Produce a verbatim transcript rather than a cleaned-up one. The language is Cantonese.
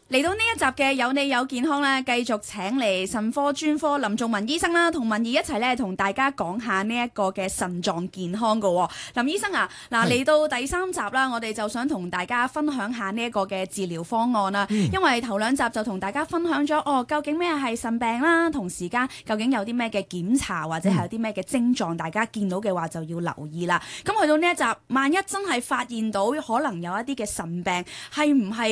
嚟到呢一集嘅有你有健康咧，繼續請嚟腎科專科林仲文醫生啦，同文儀一齊咧同大家講下呢一個嘅腎臟健康噶。林醫生啊，嗱嚟到第三集啦，我哋就想同大家分享下呢一個嘅治療方案啦。嗯、因為頭兩集就同大家分享咗哦，究竟咩係腎病啦，同時間究竟有啲咩嘅檢查或者係有啲咩嘅症狀，大家見到嘅話就要留意啦。咁去到呢一集，萬一真係發現到可能有一啲嘅腎病，係唔係